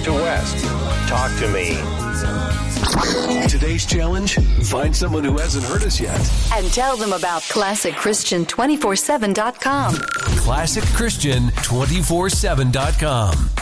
east to west. Talk to me. Today's challenge, find someone who hasn't heard us yet. And tell them about ClassicChristian247.com. ClassicChristian247.com.